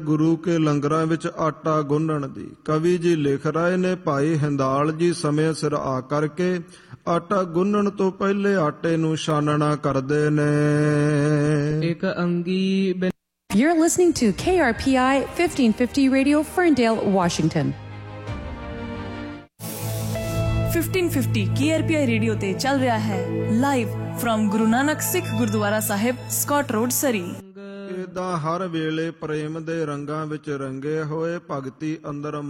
ਗੁਰੂ ਕੇ ਲੰਗਰਾਂ ਵਿੱਚ ਆਟਾ ਗੁੰਨਣ ਦੀ। ਕਵੀ ਜੀ ਲਿਖ ਰਹੇ ਨੇ, ਭਾਈ ਹਿੰਦਾਲ ਜੀ ਸਮੇਂ ਸਿਰ ਆ ਕਰਕੇ ਆਟਾ ਗੁੰਨਣ ਤੋਂ ਪਹਿਲੇ ਆਟੇ ਨੂੰ ਛਾਨਣਾ ਕਰਦੇ ਨੇ। ਇੱਕ ਅੰਗੀ You're listening to KRPI 1550 Radio, Ferndale, Washington. 1550 KRPI radio ਤੇ ਚੱਲ ਰਿਹਾ ਹੈ ਲਾਈਵ ਫਰਮ ਗੁਰੂ ਨਾਨਕ ਸਿੱਖ ਗੁਰਦੁਆਰਾ ਸਾਹਿਬ, ਸਕਾਟ ਰੋਡ, ਸਰੀ। ਏਦਾਂ ਹਰ ਵੇਲੇ ਪ੍ਰੇਮ ਦੇ ਰੰਗਾਂ ਵਿੱਚ ਰੰਗੇ ਹੋਏ ਭਗਤੀ ਅੰਦਰ